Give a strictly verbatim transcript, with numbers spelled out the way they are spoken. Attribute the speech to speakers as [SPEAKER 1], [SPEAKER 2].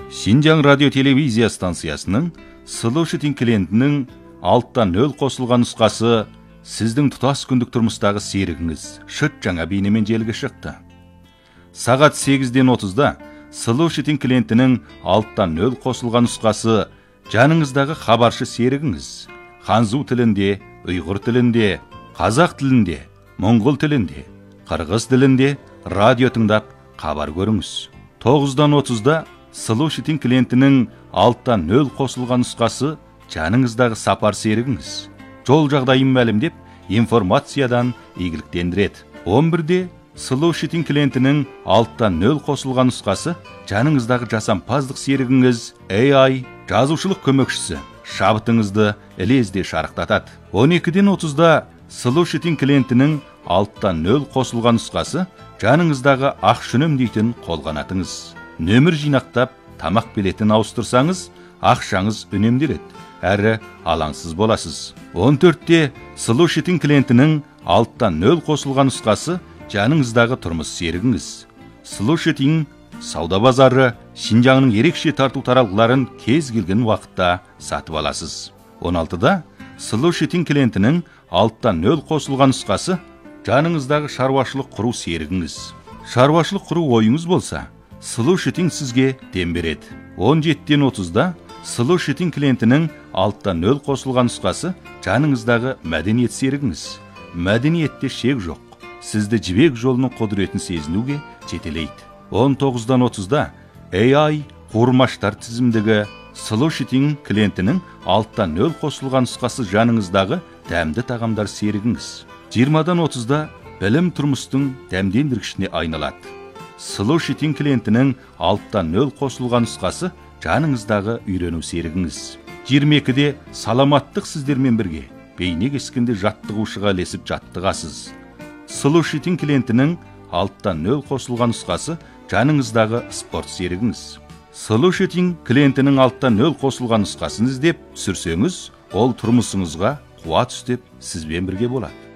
[SPEAKER 1] Шинжаң радио телевизия станциясының Solution клиентінің алттан нөл қосылған нұсқасы сіздің тұтас күндік тұрмыстағы серігіңіз шыт жаңа бейнемен желіге шықты. Сағат сегізден отызда Solution клиентінің алттан нөл қосылған нұсқасы жаныңыздағы хабаршы серігіңіз ханзу тілінде, ұйғыр тілінде, қазақ тілінде, моңғол тілінде, қырғыз тілінде радио тыңдап хабар көріңіз. тоғыздан отызда Solution клиентінің алттан нөл қосылған нұсқасы жаныңыздағы сапар серігіңіз жол жағдайын мәлімдеп информациядан игіліктендіреді. он бірде Solution клиентінің алттан нөл қосылған нұсқасы жаныңыздағы жасампаздық серігіңіз эй ай жазушылық көмекшісі шабытыңызды ілезде шарықтатады. он екіден отызда Solution клиентінің алттан нөл қосылған нұсқасы жаныңыздағы ақша үнемдейтін қолғанатыңыз. Нөмір жинақтап, тамақ билетін ауыстырсаңыз, ақшаңыз үнемделеді, әрі алаңсыз боласыз. он төртте Solution клиентінің алттан нөл қосылған нұсқасы жаныңыздағы тұрмыс серігіңіз. Solution сауда базары Шинжаңның ерекше тарту таралғыларын кез келген уақытта сатып аласыз. он алтыда Solution клиентінің алттан нөл қосылған нұсқасы жаныңыздағы шаруашылық құру серігіңіз. Шаруашылық құру ойыңыз болса, Solution сізге дем береді. он жетіден отызда Solution клиентінің алттан нөл қосылған нұсқасы жаныңыздағы мәдениет серігіңіз. Мәдениетте шек жоқ. Сізді жібек жолының құдіретін сезінуге жетелейді. он тоғыздан отызда эй ай қуырмаштар тізімдігі Solution клиентінің алттан нөл қосылған нұсқасы жаныңыздағы дәмді тағамдар серігіңіз. жиырмадан отызда білім тұрмыстың дәмдендіргішіне айналады. Solution клиентінің алттан нөл қосылған нұсқасы жаныңыздағы үйрену серігіңіз. жиырма екіде саламаттық сіздермен бірге бейне кескенде жаттығушыға ілесіп жаттығасыз. Solution клиентінің алттан нөл қосылған нұсқасы жаныңыздағы спорт серігіңіз. Solution клиентінің алттан нөл қосылған нұсқасын іздеп түсірсеңіз, ол тұрмысыңызға қуат үстеп сізбен бірге болады.